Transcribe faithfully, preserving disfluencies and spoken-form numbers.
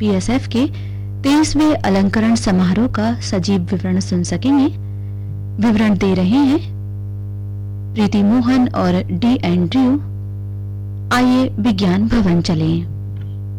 BSF के तेईसवें अलंकरण समारोह का सजीव विवरण सुन सकेंगे। विवरण दे रहे हैं प्रीति मोहन और डी एंड्रयू। आइए विज्ञान भवन चलें।